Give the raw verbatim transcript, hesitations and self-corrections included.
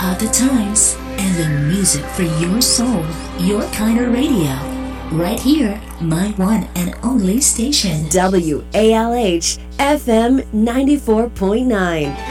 of the times and the music for your soul, your kind of radio. Right here, my one and only station. W A L H F M ninety-four point nine.